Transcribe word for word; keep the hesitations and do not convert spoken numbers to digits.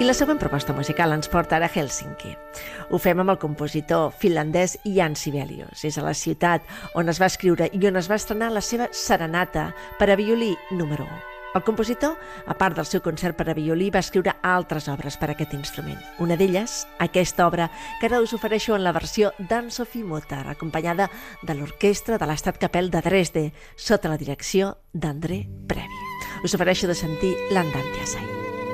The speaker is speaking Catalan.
I la següent proposta musical ens porta ara a Hèlsinki. Ho fem amb el compositor finlandès Jan Sibelius. És a la ciutat on es va escriure i on es va estrenar la seva serenata per a violí número u. El compositor, a part del seu concert per a violí, va escriure altres obres per a aquest instrument. Una d'elles, aquesta obra, que ara us ofereixo en la versió d'Ann-Sophie Mutter, acompanyada de l'orquestra de l'Estaatskapelle de Dresde, sota la direcció d'André Previe. Us ofereixo de sentir l'Andante Assai.